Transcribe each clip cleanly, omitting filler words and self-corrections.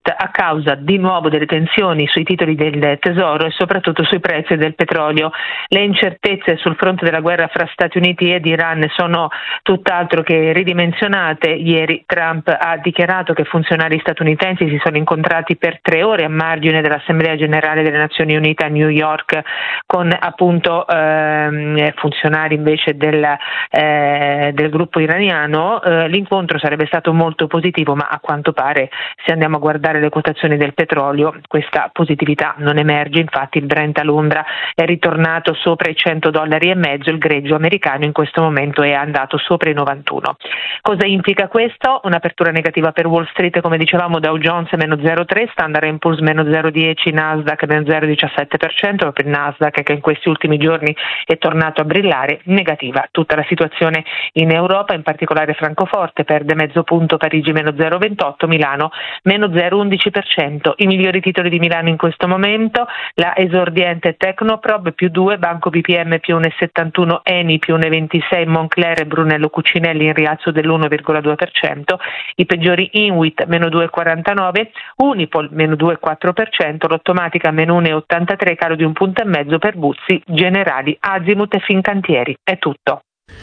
a causa di nuovo delle tensioni sui titoli del Tesoro e soprattutto sui prezzi del petrolio. Le incertezze sul fronte della guerra fra Stati Uniti ed Iran sono tutt'altro che ridimensionate. Ieri Trump ha dichiarato che funzionari statunitensi si sono incontrati per 3 ore a margine dell'Assemblea Generale delle Nazioni Unite a New York con appunto funzionari invece del gruppo iraniano. L'incontro sarebbe stato molto positivo, ma a quanto pare, se andiamo a guardare le quotazioni del petrolio, questa positività non emerge. Infatti il Brent a Londra è ritornato sopra i $100,50, il greggio americano in questo momento è andato sopra i 91. Cosa implica questo? Un'apertura negativa per Wall Street, come dicevamo, Dow Jones meno 0,3, Standard & Poor's meno 0,10, Nasdaq meno 0,17%, proprio il Nasdaq che in questi ultimi giorni è tornato a brillare. Negativa tutta la situazione in Europa, in particolare Francoforte perde mezzo punto, Parigi meno 0,28, Milano meno 0,11%. I migliori titoli di Milano in questo momento: la esordiente Tecnoprob più 2, Banco BPM più 1,71, Eni più 1,26, Moncler e Brunello Cucinelli in rialzo dell'1,2%, i peggiori Inwit meno 2,49, Unipol meno 2,4%, l'Ottomatica meno 1,83, calo di 1,5 punti per Buzzi, Generali, Azimut e Fincantieri. È tutto.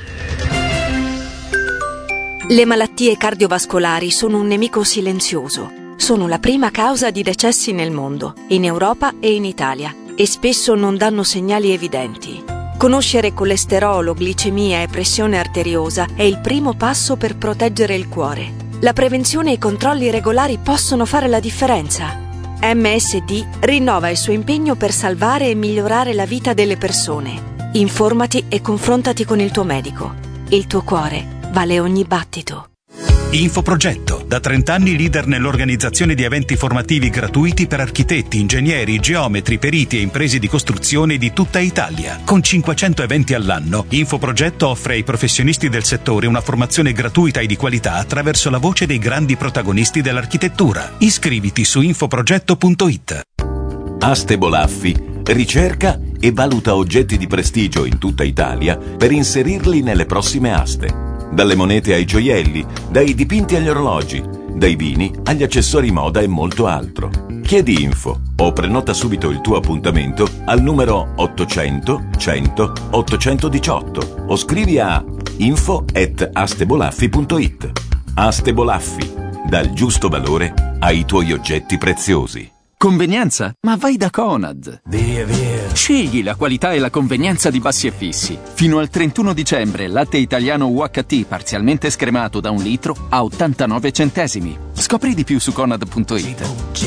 Le malattie cardiovascolari sono un nemico silenzioso. Sono la prima causa di decessi nel mondo, in Europa e in Italia, e spesso non danno segnali evidenti. Conoscere colesterolo, glicemia e pressione arteriosa è il primo passo per proteggere il cuore. La prevenzione e i controlli regolari possono fare la differenza. MSD rinnova il suo impegno per salvare e migliorare la vita delle persone. Informati e confrontati con il tuo medico. Il tuo cuore vale ogni battito. Infoprogetto, da 30 anni leader nell'organizzazione di eventi formativi gratuiti per architetti, ingegneri, geometri, periti e imprese di costruzione di tutta Italia. Con 500 eventi all'anno, Infoprogetto offre ai professionisti del settore una formazione gratuita e di qualità attraverso la voce dei grandi protagonisti dell'architettura. Iscriviti su infoprogetto.it. Aste Bolaffi ricerca e valuta oggetti di prestigio in tutta Italia per inserirli nelle prossime aste. Dalle monete ai gioielli, dai dipinti agli orologi, dai vini agli accessori moda e molto altro. Chiedi info o prenota subito il tuo appuntamento al numero 800 100 818 o scrivi a info@astebolaffi.it. Aste Bolaffi, dal giusto valore ai tuoi oggetti preziosi. Convenienza? Ma vai da Conad. Via. Scegli la qualità e la convenienza di Bassi e Fissi. Fino al 31 dicembre, latte italiano UHT parzialmente scremato da 1 litro a 89 centesimi. Scopri di più su conad.it.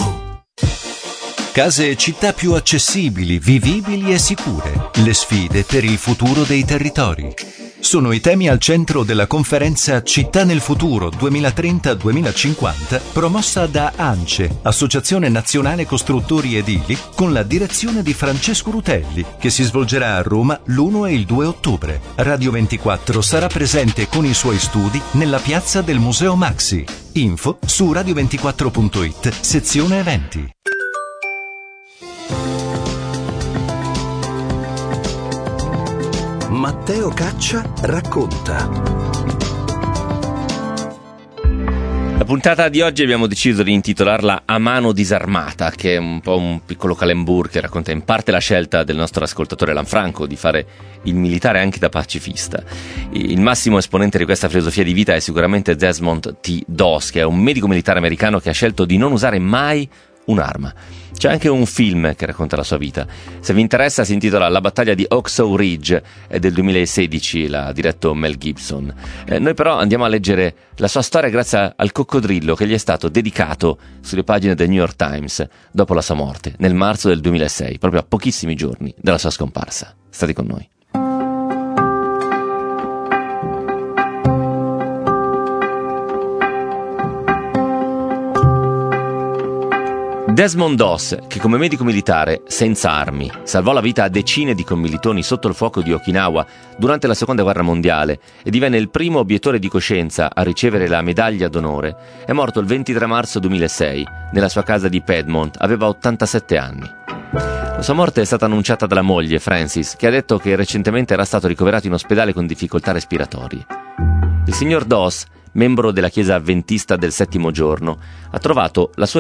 Case e città più accessibili, vivibili e sicure. Le sfide per il futuro dei territori. Sono i temi al centro della conferenza Città nel futuro 2030-2050, promossa da ANCE, Associazione Nazionale Costruttori Edili, con la direzione di Francesco Rutelli, che si svolgerà a Roma l'1 e il 2 ottobre. Radio 24 sarà presente con i suoi studi nella piazza del Museo Maxi. Info su radio24.it, sezione eventi. Matteo Caccia racconta. La puntata di oggi abbiamo deciso di intitolarla A mano disarmata, che è un po' un piccolo calembour che racconta in parte la scelta del nostro ascoltatore Lanfranco di fare il militare anche da pacifista. Il massimo esponente di questa filosofia di vita è sicuramente Desmond T. Doss, che è un medico militare americano che ha scelto di non usare mai un'arma. C'è anche un film che racconta la sua vita. Se vi interessa, si intitola La battaglia di Oxow Ridge, è del 2016, l'ha diretto Mel Gibson. Noi però andiamo a leggere la sua storia grazie al coccodrillo che gli è stato dedicato sulle pagine del New York Times dopo la sua morte, nel marzo del 2006, proprio a pochissimi giorni dalla sua scomparsa. State con noi. Desmond Doss, che come medico militare, senza armi, salvò la vita a decine di commilitoni sotto il fuoco di Okinawa durante la Seconda Guerra Mondiale e divenne il primo obiettore di coscienza a ricevere la medaglia d'onore, è morto il 23 marzo 2006 nella sua casa di Piedmont, aveva 87 anni. La sua morte è stata annunciata dalla moglie, Francis, che ha detto che recentemente era stato ricoverato in ospedale con difficoltà respiratorie. Il signor Doss, membro della Chiesa Avventista del Settimo Giorno, ha trovato la sua